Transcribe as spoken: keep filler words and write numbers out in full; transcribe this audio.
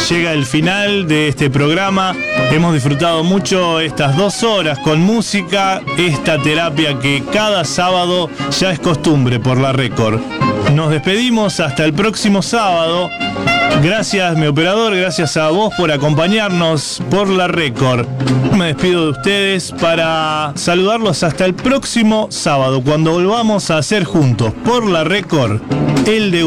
llega el final de este programa. Hemos disfrutado mucho estas dos horas con música, esta terapia que cada sábado ya es costumbre por la Record. Nos despedimos hasta el próximo sábado. Gracias, mi operador, gracias a vos por acompañarnos por la Record. Me despido de ustedes para saludarlos hasta el próximo sábado, cuando volvamos a hacer juntos por la Record el de